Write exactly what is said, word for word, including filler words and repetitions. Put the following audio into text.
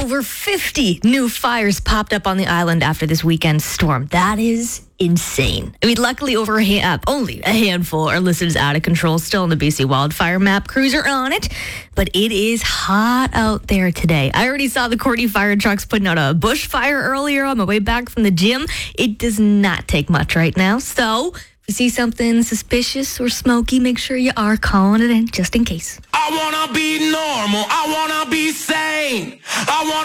over fifty new fires popped up on the island after this weekend's storm. That is insane. I mean, luckily over a ha- uh, only a handful are listed as out of control, still on the B C wildfire map. Crews are on it, but it is hot out there today. I already saw the Courtney fire trucks putting out a bushfire earlier on my way back from the gym. It does not take much right now, so if you see something suspicious or smoky, make sure you are calling it in just in case. I wanna be normal. I wanna be sane. I wanna